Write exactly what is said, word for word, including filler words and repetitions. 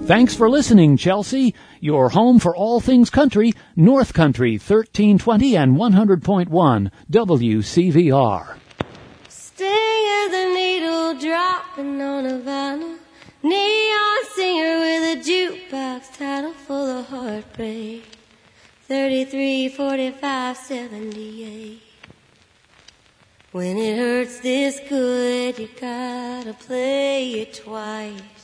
Thanks for listening, Chelsea. Your home for all things country, North Country, thirteen twenty and one hundred point one, W C V R. Sting of the needle dropping on a vinyl. Neon singer with a jukebox title full of heartbreak. thirty-three, forty-five, seventy-eight. When it hurts this good, you gotta play it twice.